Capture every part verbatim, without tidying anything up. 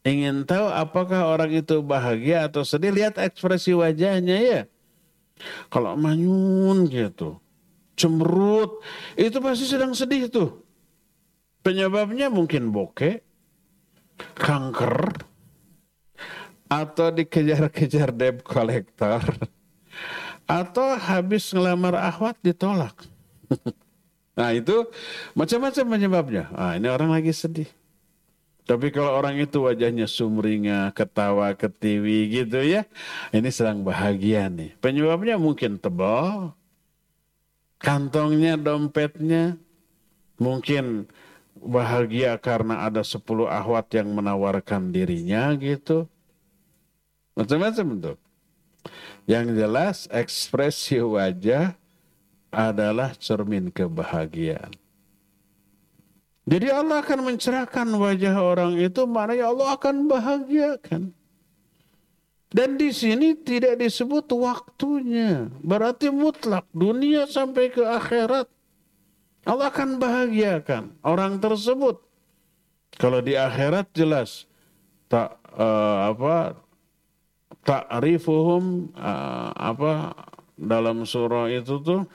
Ingin tahu apakah orang itu bahagia atau sedih, lihat ekspresi wajahnya ya. Kalau manyun gitu, cemberut, itu pasti sedang sedih tuh. Penyebabnya mungkin bokeh, kanker, atau dikejar-kejar debt collector, atau habis ngelamar akhwat ditolak. Nah itu macam-macam penyebabnya. Ah ini orang lagi sedih. Tapi kalau orang itu wajahnya sumringah, ketawa, ketiwi gitu ya, ini sedang bahagia nih. Penyebabnya mungkin tebal, kantongnya, dompetnya, mungkin bahagia karena ada sepuluh akhwat yang menawarkan dirinya gitu. Macam-macam tuh. Yang jelas ekspresi wajah adalah cermin kebahagiaan. Jadi Allah akan mencerahkan wajah orang itu, maknanya Allah akan bahagiakan. Dan di sini tidak disebut waktunya. Berarti mutlak dunia sampai ke akhirat. Allah akan bahagiakan orang tersebut. Kalau di akhirat jelas tak uh, apa ta'rifuhum uh, apa dalam surah itu tuh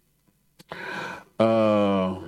uh,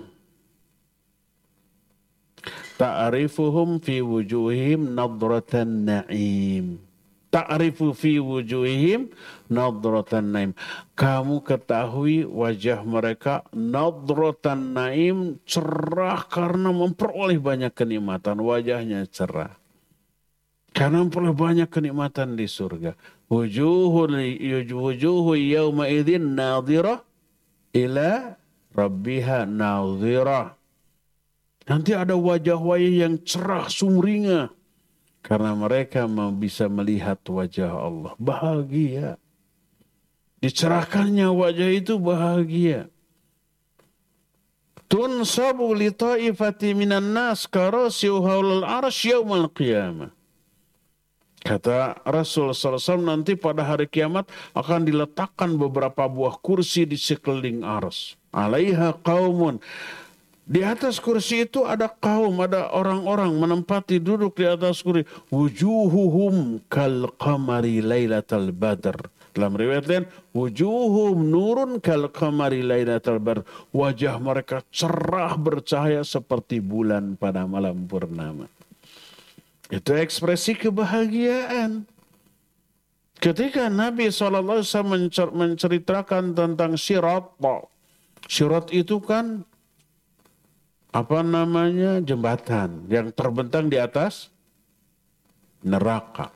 ta'rifuhum fi wujuhihim nadratan na'im. Ta'rifu fi wujuhihim nadratan na'im. Kamu ketahui wajah mereka nadratan na'im, cerah karena memperoleh banyak kenikmatan. Wajahnya cerah karena memperoleh banyak kenikmatan di surga. Wujuhul wujuhu yawma idzin nadhirah ila rabbiha nadhirah. Nanti ada wajah-wajah yang cerah sumringah karena mereka bisa melihat wajah Allah. Bahagia. Dicerahkannya wajah itu bahagia. Tunsabu li ta'ifati minan nas karasiu haulal arsy yaumal qiyamah. Kata Rasul sallallahu alaihi wasallam, nanti pada hari kiamat akan diletakkan beberapa buah kursi di sekeliling arsy. Alaiha qaumun. Di atas kursi itu ada kaum, ada orang-orang menempati duduk di atas kursi. Wujuhuhum kal qamari lailatal badr. Dalam riwayat lain, wujuhum nurun kal qamari lailatal badr. Wajah mereka cerah bercahaya seperti bulan pada malam purnama. Itu ekspresi kebahagiaan. Ketika Nabi shallallahu alaihi wasallam menceritakan tentang Sirat. Sirat itu kan apa namanya, jembatan yang terbentang di atas neraka.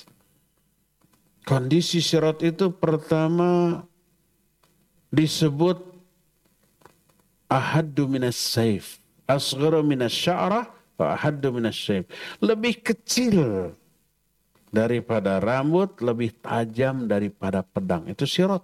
Kondisi Sirat itu pertama disebut ahaddu minas saif, asgharu minas sya'rah wa ahaddu minas saif. Lebih kecil daripada rambut, lebih tajam daripada pedang. Itu Sirat.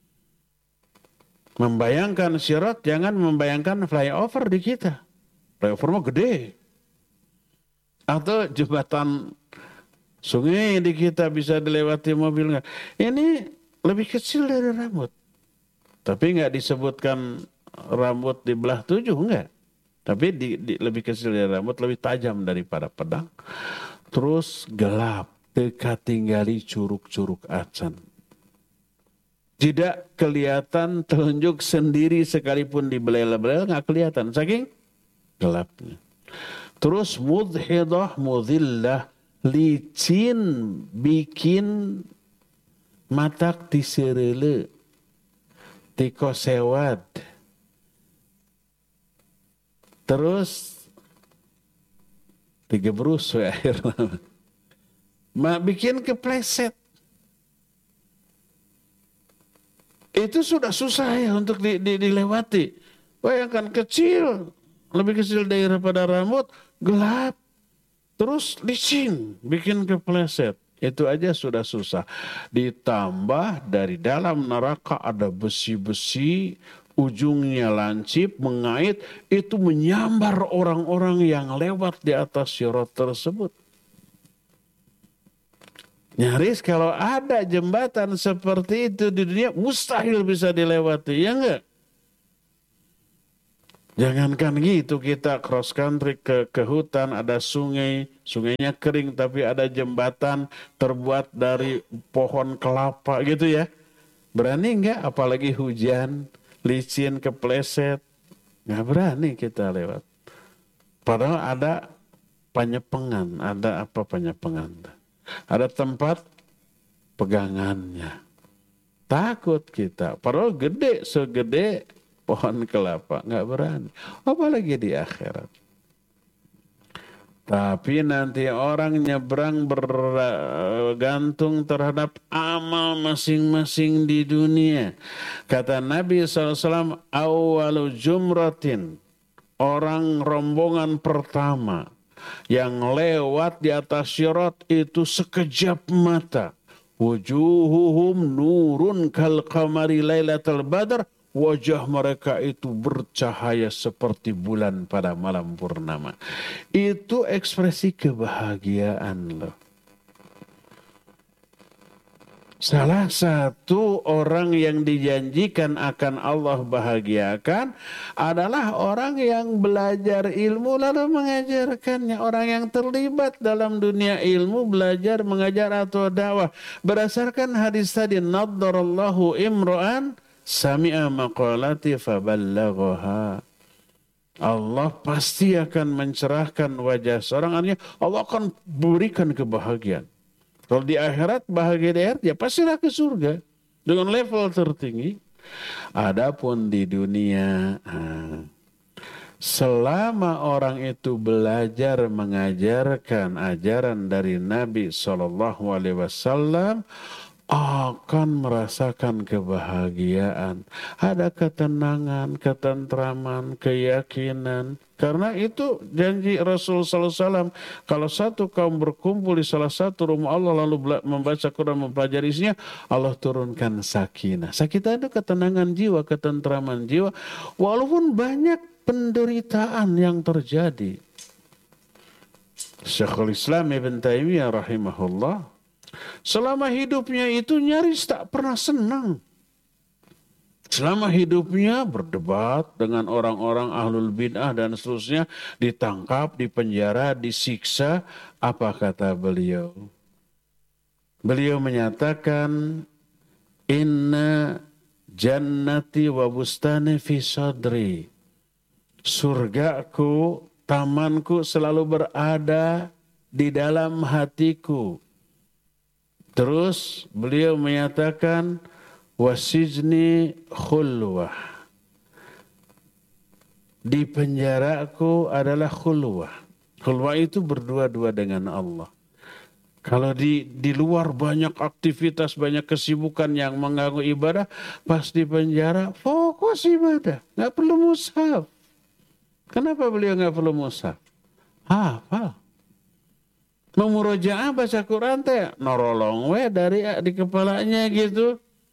Membayangkan Sirat, jangan membayangkan flyover di kita. Flyover mah gede. Atau jembatan sungai di kita bisa dilewati mobil. Ini lebih kecil dari rambut. Tapi nggak disebutkan rambut di belah tujuh, enggak. Tapi di, di, lebih kecil dari rambut, lebih tajam daripada pedang. Terus gelap, teka tinggali curug-curug acan. Tidak kelihatan telunjuk sendiri sekalipun dibelel-belel nggak kelihatan saking gelapnya. Terus mudhidah mudhillah, licin bikin matak disereule, tiko sewad. Terus digebrus we akhirnya. Ma bikin kepleset. Itu sudah susah ya untuk di, di, dilewati. Bayangkan kecil, lebih kecil daripada rambut, gelap, terus licin, bikin kepleset. Itu aja sudah susah. Ditambah dari dalam neraka ada besi-besi, ujungnya lancip, mengait, itu menyambar orang-orang yang lewat di atas sirat tersebut. Nyaris kalau ada jembatan seperti itu di dunia, mustahil bisa dilewati, ya enggak? Jangankan gitu, kita cross country ke, ke hutan, ada sungai, sungainya kering tapi ada jembatan terbuat dari pohon kelapa gitu ya. Berani enggak? Apalagi hujan, licin, kepleset. Nggak berani kita lewat. Padahal ada penyepengan, ada apa penyepengan? Ada tempat pegangannya. Takut kita. Padahal gede, segede pohon kelapa, nggak berani. Apalagi di akhirat. Tapi nanti orang nyebrang bergantung terhadap amal masing-masing di dunia. Kata Nabi shallallahu alaihi wasallam, awalu jumratin, orang rombongan pertama yang lewat di atas syirat itu sekejap mata. Wujuhuhum nurun kal qamari lailatul badar. Wajah mereka itu bercahaya seperti bulan pada malam purnama. Itu ekspresi kebahagiaan loh. Salah satu orang yang dijanjikan akan Allah bahagiakan adalah orang yang belajar ilmu lalu mengajarkannya. Orang yang terlibat dalam dunia ilmu, belajar, mengajar atau dakwah. Berdasarkan hadis tadi, naddarallahu imra'an sami'a maqalati faballaghaha. Allah pasti akan mencerahkan wajah seorang, artinya Allah akan berikan kebahagiaan. Kalau di akhirat bahagia di akhirat, ya pastilah ke surga dengan level tertinggi. Adapun di dunia, selama orang itu belajar mengajarkan ajaran dari Nabi shallallahu alaihi wasallam, akan merasakan kebahagiaan, ada ketenangan, ketentraman, keyakinan. Karena itu janji Rasul sallallahu alaihi wasallam, kalau satu kaum berkumpul di salah satu rumah Allah lalu membaca Quran, mempelajari isinya, Allah turunkan sakinah. Sakinah itu ketenangan jiwa, ketentraman jiwa, walaupun banyak penderitaan yang terjadi. Syekhul Islam Ibn Taimiyah rahimahullah, selama hidupnya itu nyaris tak pernah senang. Selama hidupnya berdebat dengan orang-orang ahlul bid'ah dan seterusnya, ditangkap, dipenjara, disiksa. Apa kata beliau? Beliau menyatakan, inna jannati wa bustani fi sadri. Surgaku, tamanku selalu berada di dalam hatiku. Terus beliau menyatakan wasijni khulwah. Di penjaraku adalah khulwah. Khulwah itu berdua-dua dengan Allah. Kalau di di luar banyak aktivitas, banyak kesibukan yang mengganggu ibadah, pas di penjara fokus ibadah, nggak perlu mushaf. Kenapa beliau nggak perlu mushaf? Hafal. Memurojaah baca Quran teh norolong we dari di kepalanya gitu.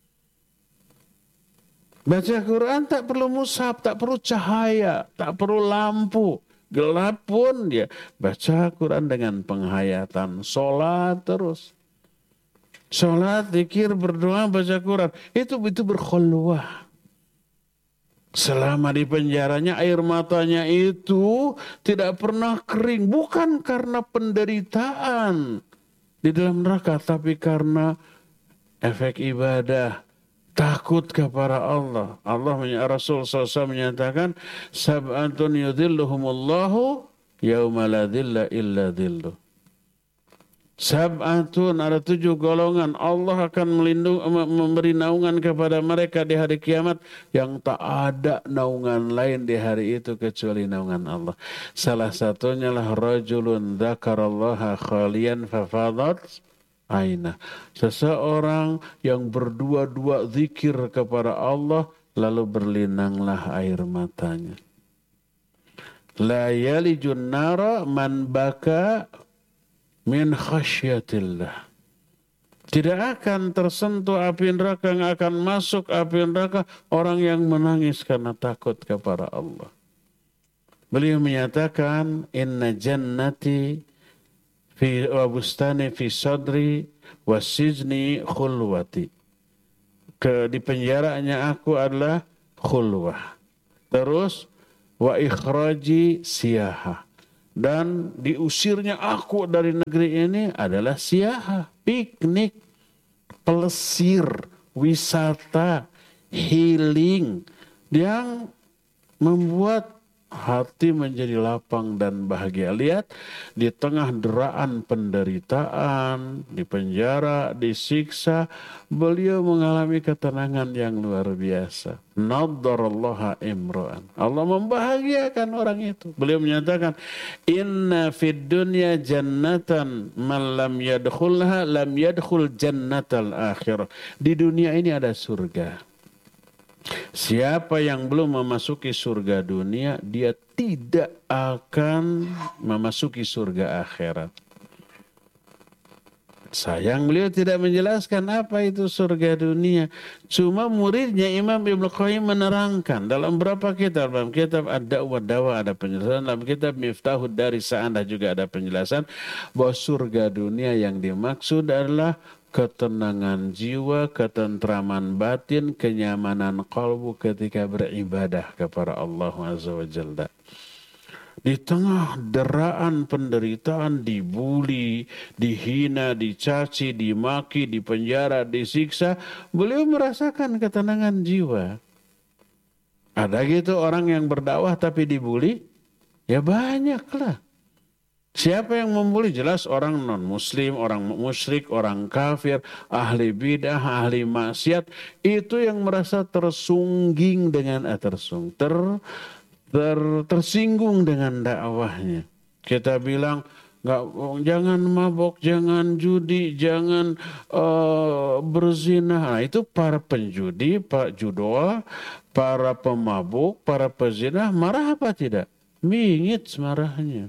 Baca Quran tak perlu mushaf, tak perlu cahaya, tak perlu lampu. Gelap pun dia baca Quran dengan penghayatan. Sholat terus. Sholat, zikir, berdoa, baca Quran. Itu itu berkhulwah. Selama di penjaranya air matanya itu tidak pernah kering. Bukan karena penderitaan di dalam neraka, tapi karena efek ibadah. Takut kepada Allah. Allah Rasul sallallahu alaihi wasallam menyatakan, sab'atun yudhilluhumullahu yauma la dhilla illa dhilluh. Sab'atun, ada tujuh golongan. Allah akan melindungi, memberi naungan kepada mereka di hari kiamat yang tak ada naungan lain di hari itu kecuali naungan Allah. Salah satunya lah rajulun dzakarallaha khalian fafadat aina. Seseorang yang berdua-dua zikir kepada Allah lalu berlinanglah air matanya. La yalijun nara man baka min khasyatillah. Tidak akan tersentuh api neraka, yang akan masuk api neraka orang yang menangis karena takut kepada Allah. Beliau menyatakan, inna jannati fi wa bustani fi sadri wa sijni khulwati. Ke di penjaranya aku adalah khulwah. Terus wa ikhraji siyaha. Dan diusirnya aku dari negeri ini adalah siyaha, piknik, pelesir, wisata, healing yang membuat hati menjadi lapang dan bahagia. Lihat, di tengah deraan penderitaan, di penjara, disiksa, beliau mengalami ketenangan yang luar biasa. Naddarallaha imra'an. Allah membahagiakan orang itu. Beliau menyatakan, inna fid dunya jannatan man lam yadkhulha lam yadkhul jannatal akhirah. Di dunia ini ada surga. Siapa yang belum memasuki surga dunia, dia tidak akan memasuki surga akhirat. Sayang beliau tidak menjelaskan apa itu surga dunia. Cuma muridnya Imam Ibnu Qayyim menerangkan dalam beberapa kitab. Dalam kitab Ad-Da'wah Dawa ada penjelasan. Dalam kitab Miftahud Dari Sa'adah juga ada penjelasan bahwa surga dunia yang dimaksud adalah ketenangan jiwa, ketentraman batin, kenyamanan kalbu ketika beribadah kepada Allah Azza wa Jalla. Di tengah deraan penderitaan, dibuli, dihina, dicaci, dimaki, dipenjara, disiksa, beliau merasakan ketenangan jiwa. Ada gitu orang yang berdakwah tapi dibuli? Ya banyaklah. Siapa yang membuli? Jelas orang non-muslim, orang musyrik, orang kafir, ahli bidah, ahli maksiat. Itu yang merasa tersungging dengan, eh, tersung, ter, ter, tersinggung dengan dakwahnya. Kita bilang, nggak, jangan mabok, jangan judi, jangan uh, berzina. Nah, itu para penjudi, pak judol, para pemabuk, para pezina, marah apa tidak? Bingit marahnya.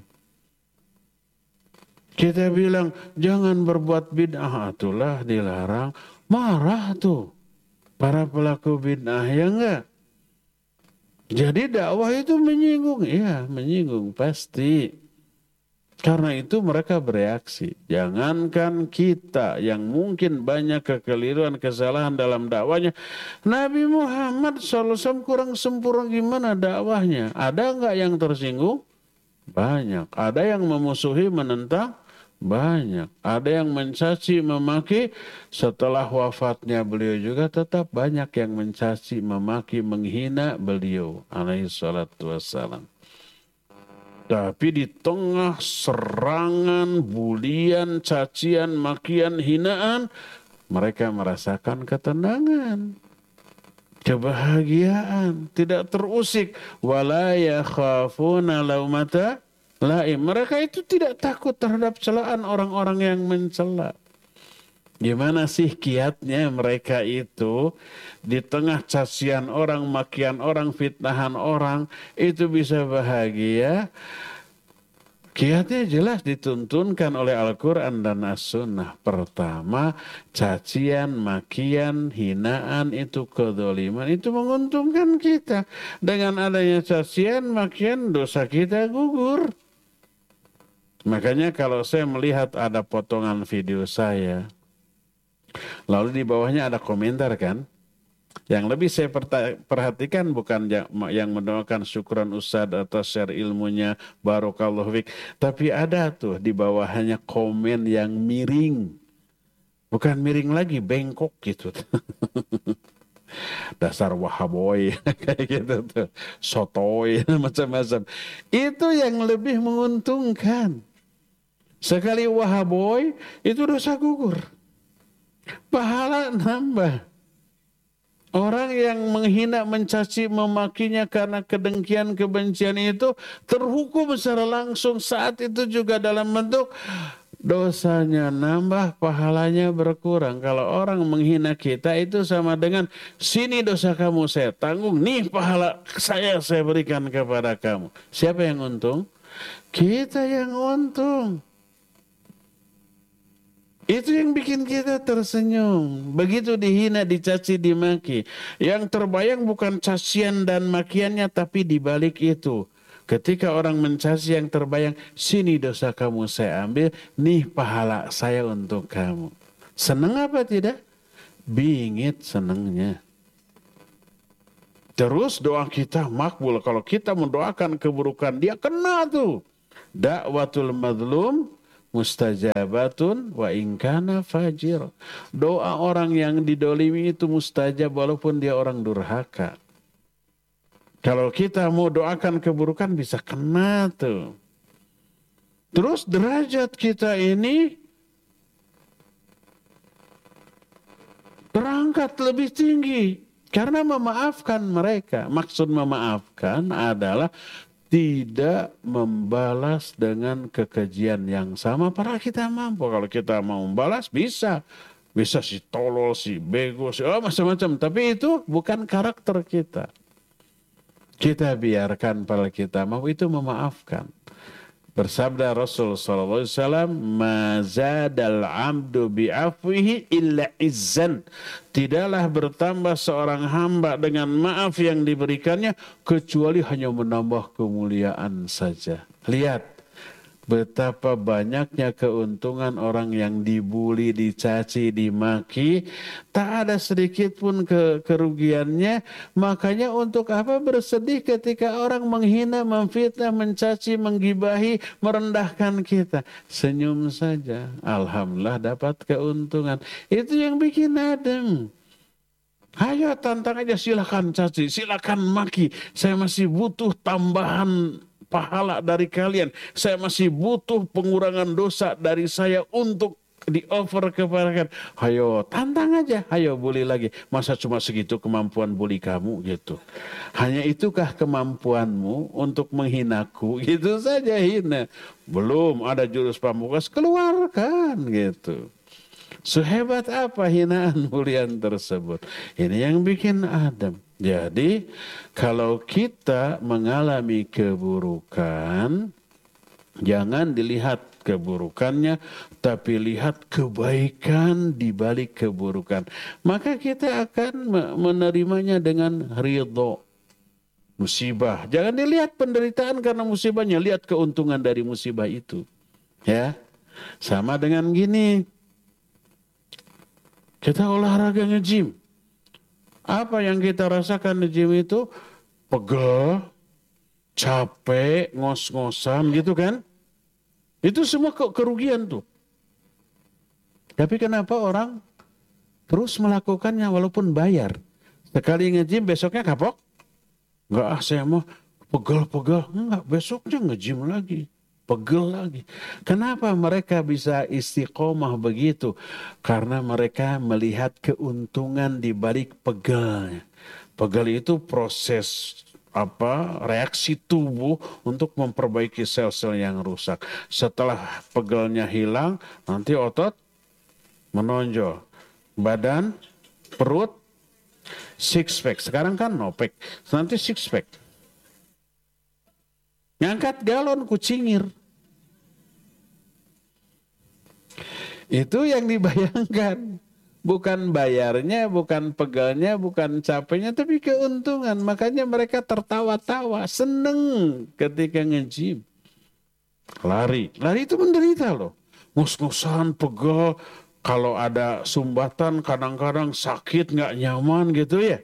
Kita bilang jangan berbuat bid'ah, itulah dilarang. Marah tuh para pelaku bid'ah, ya enggak? Jadi dakwah itu menyinggung, ya menyinggung pasti. Karena itu mereka bereaksi. Jangankan kita yang mungkin banyak kekeliruan, kesalahan dalam dakwahnya. Nabi Muhammad shallallahu alaihi wasallam kurang sempurna gimana dakwahnya? Ada enggak yang tersinggung? Banyak. Ada yang memusuhi, menentang? Banyak. Ada yang mencaci, memaki. Setelah wafatnya beliau juga tetap banyak yang mencaci, memaki, menghina beliau alaihi salatu wassalam. Tapi di tengah serangan, bulian, cacian, makian, hinaan, mereka merasakan ketenangan, kebahagiaan, tidak terusik. Wala yakhafuna laumata laim. Mereka itu tidak takut terhadap celaan orang-orang yang mencela. Gimana sih kiatnya mereka itu di tengah cacian orang, makian orang, fitnahan orang itu bisa bahagia? Kiatnya jelas dituntunkan oleh Al-Quran dan As-Sunnah. Pertama, cacian, makian, hinaan itu kedzaliman, itu menguntungkan kita. Dengan adanya cacian, makian, dosa kita gugur. Makanya kalau saya melihat ada potongan video saya, lalu di bawahnya ada komentar kan, yang lebih saya perhatikan bukan yang mendoakan syukuran Ustadz atas share ilmunya, barakallahu fik, tapi ada tuh di bawahnya komen yang miring, bukan miring lagi, bengkok gitu. Dasar wahaboy kayak gitu tuh, sotoy macam-macam. Itu yang lebih menguntungkan. Sekali wahaboy itu dosa gugur, pahala nambah. Orang yang menghina, mencaci, memakinya karena kedengkian, kebencian itu terhukum secara langsung saat itu juga dalam bentuk dosanya nambah, pahalanya berkurang. Kalau orang menghina kita itu sama dengan sini dosa kamu saya tanggung, nih pahala saya saya berikan kepada kamu. Siapa yang untung? Kita yang untung. Itu yang bikin kita tersenyum. Begitu dihina, dicaci, dimaki. Yang terbayang bukan cacian dan makiannya, tapi dibalik itu. Ketika orang mencaci, yang terbayang, sini dosa kamu saya ambil, nih pahala saya untuk kamu. Senang apa tidak? Bingit senangnya. Terus doa kita makbul. Kalau kita mendoakan keburukan, dia kena tuh. Da'watul madlum mustajabatun wa inkana fajir. Doa orang yang didolimi itu mustajab walaupun dia orang durhaka. Kalau kita mau doakan keburukan bisa kena tuh. Terus derajat kita ini terangkat lebih tinggi. Karena memaafkan mereka. Maksud memaafkan adalah tidak membalas dengan kekejian yang sama. Padahal kita mampu. Kalau kita mau membalas bisa. Bisa si tolol, si bego, si oh, macam-macam. Tapi itu bukan karakter kita. Kita biarkan pada kita mampu itu memaafkan. Bersabda Rasul sallallahu alaihi wasallam, "Ma zadal 'abdu bi'afwihi illa izzan." Tidaklah bertambah seorang hamba dengan maaf yang diberikannya kecuali hanya menambah kemuliaan saja. Lihat betapa banyaknya keuntungan orang yang dibuli, dicaci, dimaki. Tak ada sedikit pun ke kerugiannya. Makanya untuk apa bersedih ketika orang menghina, memfitnah, mencaci, menggibahi, merendahkan kita. Senyum saja. Alhamdulillah dapat keuntungan. Itu yang bikin adem. Ayo tantang aja, silakan caci, silakan maki. Saya masih butuh tambahan pahala dari kalian. Saya masih butuh pengurangan dosa dari saya untuk di-offer kepada kalian. Ayo, tantang aja. Ayo, bully lagi. Masa cuma segitu kemampuan bully kamu gitu. Hanya itukah kemampuanmu untuk menghinaku? Gitu saja hina. Belum ada jurus pamungkas, keluarkan gitu. Sehebat apa hinaan bulian tersebut? Ini yang bikin adem. Jadi kalau kita mengalami keburukan, jangan dilihat keburukannya, tapi lihat kebaikan di balik keburukan. Maka kita akan menerimanya dengan ridho. Musibah, jangan dilihat penderitaan karena musibahnya, lihat keuntungan dari musibah itu. Ya, sama dengan gini. Kita olahraga nge-gym. Apa yang kita rasakan di gym itu? Pegel, capek, ngos-ngosan gitu kan? Itu semua ke kerugian tuh. Tapi kenapa orang terus melakukannya walaupun bayar? Sekali nge-gym besoknya kapok? Enggak, ah saya mau pegel-pegel. Enggak, besoknya nge-gym lagi. Pegel lagi. Kenapa mereka bisa istiqomah begitu? Karena mereka melihat keuntungan di balik pegelnya. Pegel itu proses apa reaksi tubuh untuk memperbaiki sel-sel yang rusak. Setelah pegelnya hilang, nanti otot menonjol. Badan, perut, six pack. Sekarang kan no pack. Nanti six pack. Ngangkat galon kucingir. Itu yang dibayangkan. Bukan bayarnya, bukan pegalnya, bukan capeknya, tapi keuntungan. Makanya mereka tertawa-tawa, seneng ketika nge-gym. Lari. Lari itu menderita loh. Ngus-ngusan, pegal. Kalau ada sumbatan kadang-kadang sakit, gak nyaman gitu ya.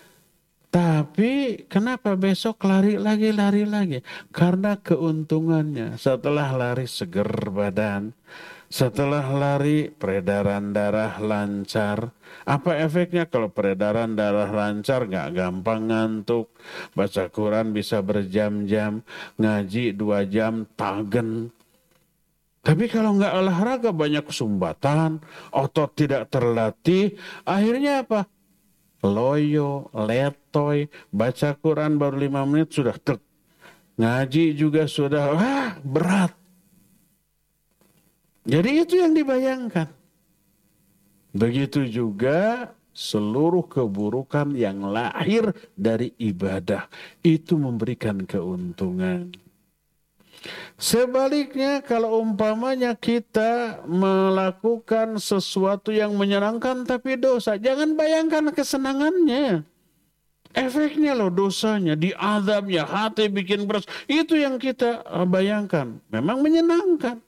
Tapi kenapa besok lari lagi, lari lagi? Karena keuntungannya. Setelah lari seger badan. Setelah lari peredaran darah lancar. Apa efeknya kalau peredaran darah lancar? Gak gampang ngantuk. Baca Quran bisa berjam-jam. Ngaji dua jam tagen. Tapi kalau gak olahraga banyak sumbatan. Otot tidak terlatih. Akhirnya apa? Loyo, letoy. Baca Quran baru lima menit sudah tek. Ngaji juga sudah wah, berat. Jadi itu yang dibayangkan. Begitu juga seluruh keburukan yang lahir dari ibadah. Itu memberikan keuntungan. Sebaliknya kalau umpamanya kita melakukan sesuatu yang menyenangkan tapi dosa. Jangan bayangkan kesenangannya. Efeknya loh dosanya, diazabnya, hati bikin beras. Itu yang kita bayangkan. Memang menyenangkan.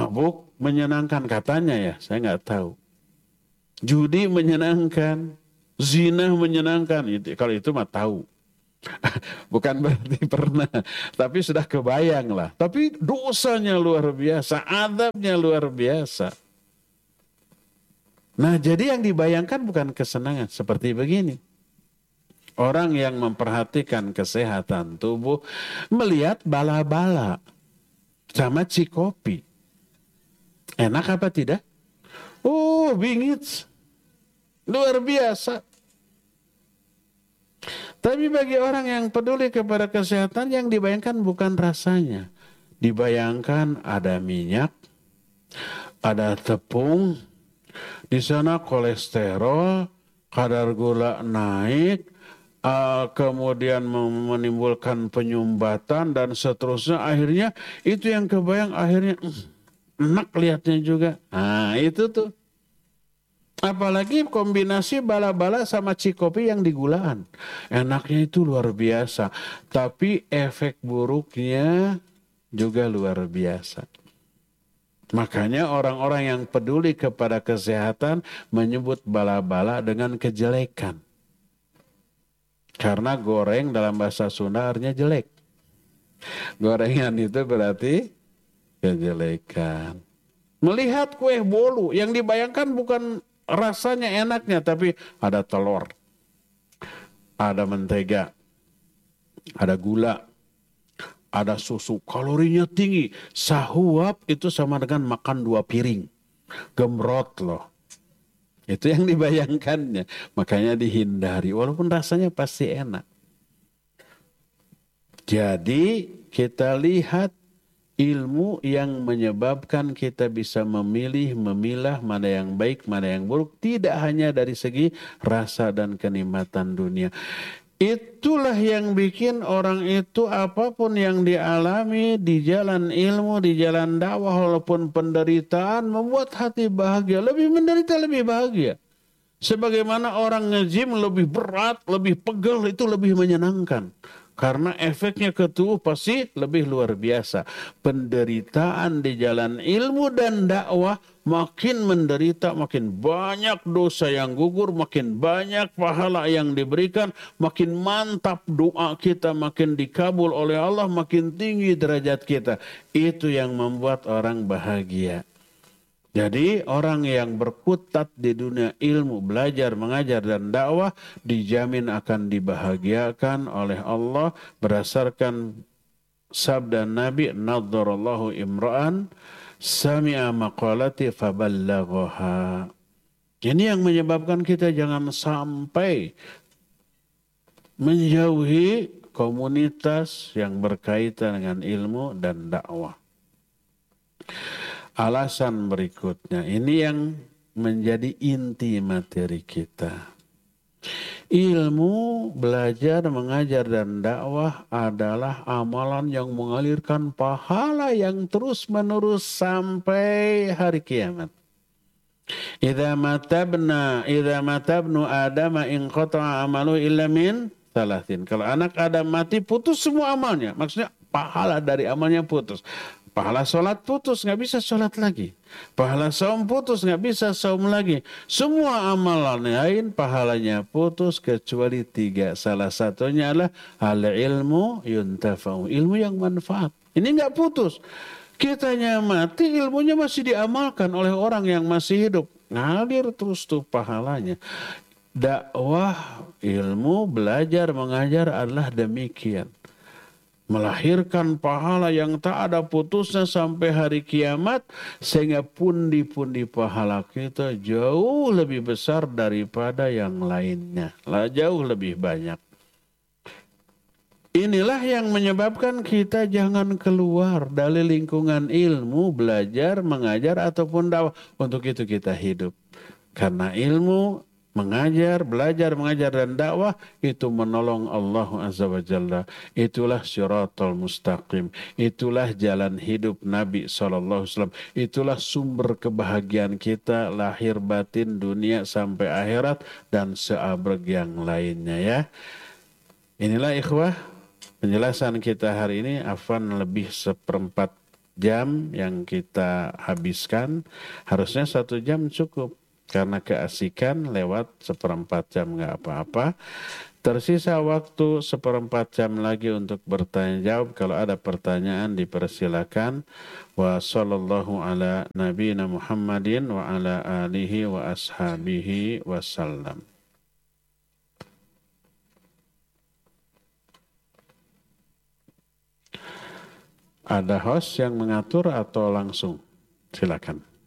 Mabuk menyenangkan katanya ya, saya nggak tahu. Judi menyenangkan. Zina menyenangkan. Itu, kalau itu mah tahu. Bukan berarti pernah, tapi sudah kebayang lah. Tapi dosanya luar biasa, adabnya luar biasa. Nah, jadi yang dibayangkan bukan kesenangan seperti begini. Orang yang memperhatikan kesehatan tubuh melihat bala-bala sama cikopi. Enak apa tidak? Oh, bingit. Luar biasa. Tapi bagi orang yang peduli kepada kesehatan, yang dibayangkan bukan rasanya. Dibayangkan ada minyak, ada tepung, di sana kolesterol, kadar gula naik, uh, kemudian menimbulkan penyumbatan dan seterusnya. Akhirnya itu yang kebayang, akhirnya enak lihatnya juga. Nah itu tuh. Apalagi kombinasi bala-bala sama cikopi yang digulaan. Enaknya itu luar biasa. Tapi efek buruknya juga luar biasa. Makanya orang-orang yang peduli kepada kesehatan menyebut bala-bala dengan kejelekan. Karena goreng dalam bahasa Sunda artinya jelek. Gorengan itu berarti kejelekan. Melihat kue bolu yang dibayangkan bukan rasanya enaknya, tapi ada telur, ada mentega, ada gula, ada susu, kalorinya tinggi. Sahuap itu sama dengan makan dua piring. Gemrot loh. Itu yang dibayangkannya. Makanya dihindari, walaupun rasanya pasti enak. Jadi kita lihat ilmu yang menyebabkan kita bisa memilih, memilah mana yang baik, mana yang buruk. Tidak hanya dari segi rasa dan kenikmatan dunia. Itulah yang bikin orang itu apapun yang dialami di jalan ilmu, di jalan dakwah, walaupun penderitaan, membuat hati bahagia. Lebih menderita, lebih bahagia. Sebagaimana orang nge-gym lebih berat, lebih pegel, itu lebih menyenangkan. Karena efeknya ke tubuh pasti lebih luar biasa. Penderitaan di jalan ilmu dan dakwah makin menderita, makin banyak dosa yang gugur, makin banyak pahala yang diberikan, makin mantap doa kita, makin dikabul oleh Allah, makin tinggi derajat kita. Itu yang membuat orang bahagia. Jadi orang yang berkutat di dunia ilmu, belajar, mengajar dan dakwah dijamin akan dibahagiakan oleh Allah berdasarkan sabda Nabi, nadharallahu imra'an sami'a maqalati faballaghaha. Ini yang menyebabkan kita jangan sampai menjauhi komunitas yang berkaitan dengan ilmu dan dakwah. Alasan berikutnya, ini yang menjadi inti materi kita. Ilmu, belajar, mengajar, dan dakwah adalah amalan yang mengalirkan pahala yang terus-menerus sampai hari kiamat. Idza matabna, idza matabnu Adam in qata'a amalu illa min salasin. Kalau anak Adam mati, putus semua amalnya. Maksudnya pahala dari amalnya putus. Pahala sholat putus, nggak bisa sholat lagi. Pahala saum putus, nggak bisa saum lagi. Semua amalan lain pahalanya putus kecuali tiga. Salah satunya adalah al ilmu yuntafa'u, ilmu yang manfaat. Ini nggak putus. Kitanya mati, ilmunya masih diamalkan oleh orang yang masih hidup. Ngalir terus tuh pahalanya. Dakwah, ilmu, belajar, mengajar adalah demikian. Melahirkan pahala yang tak ada putusnya sampai hari kiamat, sehingga pundi-pundi pahala kita jauh lebih besar daripada yang lainnya, lah jauh lebih banyak. Inilah yang menyebabkan kita jangan keluar dari lingkungan ilmu, belajar, mengajar ataupun dakwah. Untuk itu kita hidup. Karena ilmu, mengajar, belajar, mengajar dan dakwah itu menolong Allah Azza wa Jalla. Itulah syiratal mustaqim. Itulah jalan hidup Nabi shallallahu alaihi wasallam. Itulah sumber kebahagiaan kita lahir batin dunia sampai akhirat dan seabrek yang lainnya ya. Inilah ikhwah penjelasan kita hari ini. Afwan lebih seperempat jam yang kita habiskan. Harusnya satu jam cukup. Karena keasikan lewat seperempat jam nggak apa-apa. Tersisa waktu seperempat jam lagi untuk bertanya jawab. Kalau ada pertanyaan dipersilakan. Wa sallallahu ala nabiyina Muhammadin wa ala alihi wa ashabihi wasallam. Ada host yang mengatur atau langsung? Silakan.